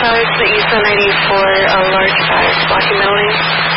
It's the ESO 94 large size blocking metal lane.